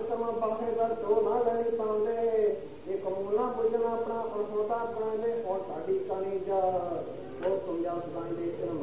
ਕਰਮਾ ਬਾਹੇ ਗੜ ਤੋਂ ਨਾ ਲੈਣੀ ਪਾਉਂਦੇ ਇਹ ਕਮੂਲਾ ਬੁਝਣਾ ਆਪਣਾ ਅਣਹੋਦਾ ਬਣਾਉਂਦੇ ਹੁਣ ਸਾਡੀ ਕਹਾਣੀ ਜਾ ਉਹ ਤੁਮ ਜਾ ਸਦਾਈ ਦੇ